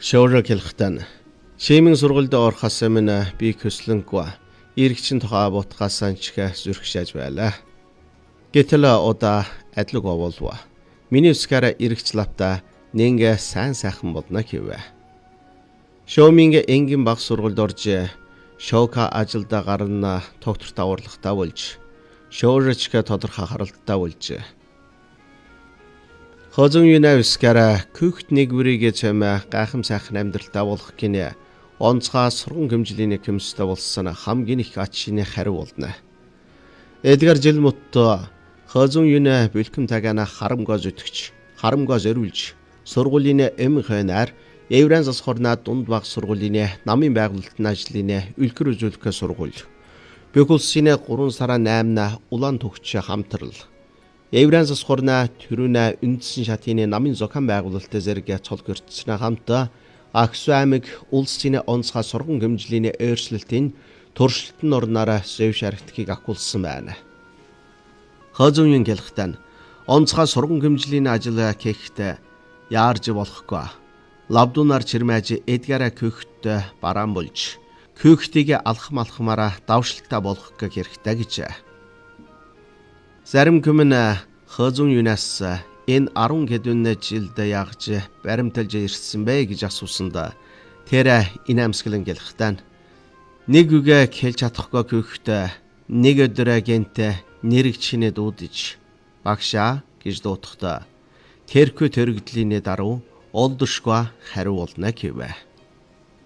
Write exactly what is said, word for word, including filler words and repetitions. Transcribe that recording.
Шоурог хэлэхтэн шимэн сургуульд орохоос өмнө би көслөнгөө иргэчин тухай бутгасан чихэ зүрхшээж байлаа. Гэтэл удаа адлаг оволва. Миний үскара иргэч лавта нингэ сайн сайхан болно гэвэ. Шоумингэ энгийн баг сургуульд орж шоука ажилда гарна докторт аварлагатай болж шоурочка тодорхой харалттай болж Хозон юнавскара күхт нэг бүрийгэ чамаа гайхам сайхан амьдралтай болох гинэ онцгой сурган хэмжлэний көмстэй болсон хамгийн их ач шинэ хариу болно. Эдгар жил мутто хозон юна бэлхэм тагана харамгоо зүтгэж харамгоо зориулж сургуулийн эм хойнаар Евран засхорна дунд баг сургуулийн намын байгуулалтын ажлын үлгэр үзүүлэх сургууль. Бөгөлсийн гурван сарын наймна улаан төгч хамтрал Евран засхорна төрүнэ үндсэн шатны намын зохион байгуулалт зэрэг цол гэрчснэ хамт Аксу аймаг улсын онцгой сурган хэмжлэний өөрчлөлтийн туршилтын орноор зөв шаргтгийг агуулсан байна. Хозон юн гэлхтэн онцгой сурган хэмжлэний ажил хийхдээ яарж болохгүй. Лавдунаар чирмэж эдгара күхт бараан болж күхтийг алхам алхамаараа давшилтаа болгох хэрэгтэй гэж. Зарим хүмүн хозон юнаас энэ арван хэдэн жилд ягж баримталж ирсэн бэ гэж асуусанд тэр инамсгэлэн гэлхтэн нэг үгээ хэлж чадахгүй күхт нэг өдөр гэнт нэрэг чинээ дуудаж багшаа гэж дуутахдаа тэрхүү төрөгдлийн даруй олдошгүй хариу болно гэвэ.